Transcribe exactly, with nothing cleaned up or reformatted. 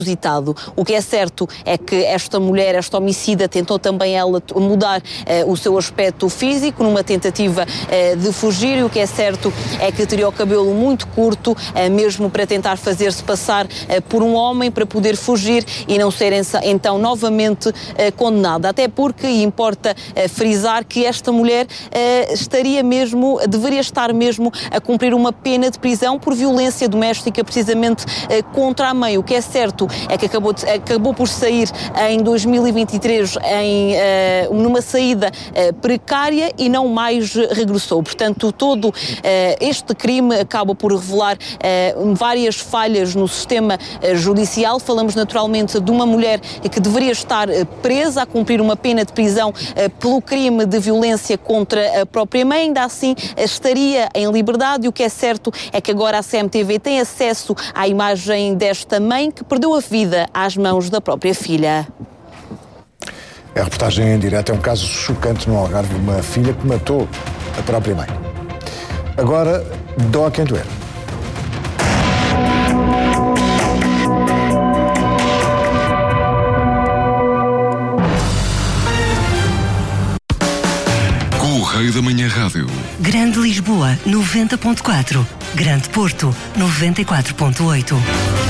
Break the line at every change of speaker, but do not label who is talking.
O que é certo é que esta mulher, esta homicida, tentou também ela mudar uh, o seu aspecto físico numa tentativa uh, de fugir, e o que é certo é que teria o cabelo muito curto, uh, mesmo para tentar fazer-se passar uh, por um homem para poder fugir e não ser então novamente uh, condenada. Até porque importa uh, frisar que esta mulher uh, estaria mesmo, deveria estar mesmo a cumprir uma pena de prisão por violência doméstica, precisamente uh, contra a mãe. O que é certo é que acabou, de, acabou por sair em dois mil e vinte e três em, uh, numa saída uh, precária e não mais regressou. Portanto, todo uh, este crime acaba por revelar uh, várias falhas no sistema uh, judicial. Falamos naturalmente de uma mulher que deveria estar uh, presa a cumprir uma pena de prisão uh, pelo crime de violência contra a própria mãe. Ainda assim, uh, estaria em liberdade, e o que é certo é que agora a C M T V tem acesso à imagem desta mãe que perdeu a vida às mãos da própria filha.
A reportagem em direto é um caso chocante no Algarve, uma filha que matou a própria mãe. Agora, dó a quem doer.
Correio da Manhã Rádio.
Grande Lisboa, noventa ponto quatro. Grande Porto, noventa e quatro ponto oito.